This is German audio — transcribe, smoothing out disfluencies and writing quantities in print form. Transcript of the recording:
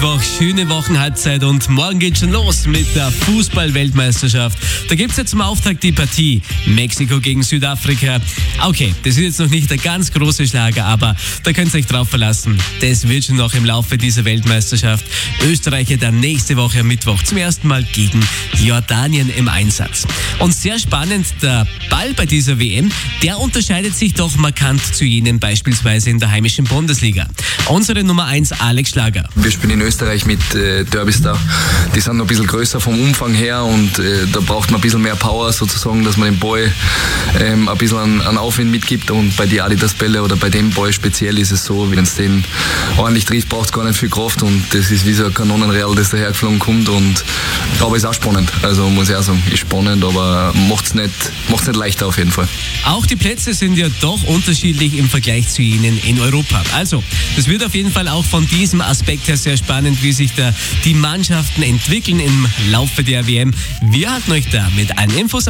Schöne Wochenhalbzeit und morgen geht schon los mit der Fußball-Weltmeisterschaft. Da gibt es jetzt zum Auftakt die Partie Mexiko gegen Südafrika. Okay, das ist jetzt noch nicht der ganz große Schlager, aber da könnt ihr euch drauf verlassen. Das wird schon noch im Laufe dieser Weltmeisterschaft. Österreich dann nächste Woche am Mittwoch zum ersten Mal gegen Jordanien im Einsatz. Und sehr spannend, der Ball bei dieser WM, der unterscheidet sich doch markant zu jenen beispielsweise in der heimischen Bundesliga. Unsere Nummer 1, Alex Schlager. Wir spielen in Österreich mit Derbystar. Die sind noch ein bisschen größer vom Umfang her und da braucht man ein bisschen mehr Power sozusagen, dass man den Ball ein bisschen an Aufwind mitgibt. Und bei die Adidas-Bälle oder bei dem Ball speziell ist es so, wenn es den ordentlich trifft, braucht es gar nicht viel Kraft und das ist wie so ein Kanonenreal, das dahergeflogen kommt. Aber ist auch spannend, also muss ich auch sagen, ist spannend, aber macht's nicht leichter auf jeden Fall. Auch die Plätze sind ja doch unterschiedlich im Vergleich zu jenen in Europa. Also, das wird auf jeden Fall auch von diesem Aspekt her sehr spannend, wie sich da die Mannschaften entwickeln im Laufe der WM. Wir halten euch da mit allen Infos